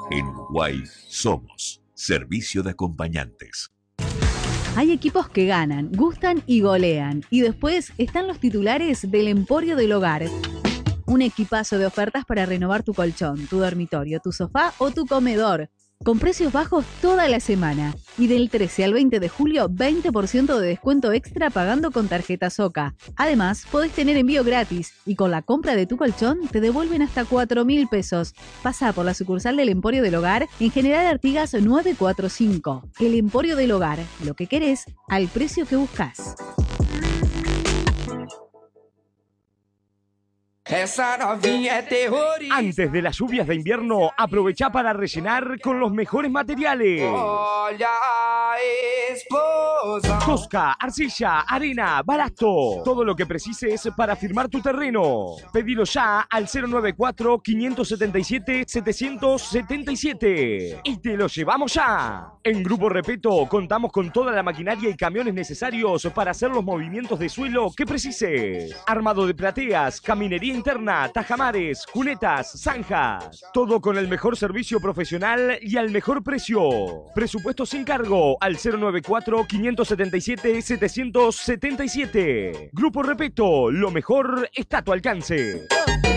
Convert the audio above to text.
En Uruguay somos Servicio de Acompañantes. Hay equipos que ganan, gustan y golean. Y después están los titulares del Emporio del Hogar. Un equipazo de ofertas para renovar tu colchón, tu dormitorio, tu sofá o tu comedor. Con precios bajos toda la semana. Y del 13 al 20 de julio, 20% de descuento extra pagando con tarjeta Soca. Además, podés tener envío gratis y con la compra de tu colchón te devuelven hasta 4.000 pesos. Pasa por la sucursal del Emporio del Hogar en General Artigas 945. El Emporio del Hogar, lo que querés al precio que buscas. Esa novinha é terrorista. Antes de las lluvias de invierno, aprovecha para rellenar con los mejores materiales. Olha a explosão. Tosca, arcilla, arena, balasto. Todo lo que precises para firmar tu terreno. Pedilo ya al 094-577-777. Y te lo llevamos ya. En Grupo Repeto contamos con toda la maquinaria y camiones necesarios para hacer los movimientos de suelo que precises. Armado de plateas, caminería interna, tajamares, cunetas, zanjas. Todo con el mejor servicio profesional y al mejor precio. Presupuesto sin cargo al 094-577-777. Grupo Repeto, lo mejor está a tu alcance.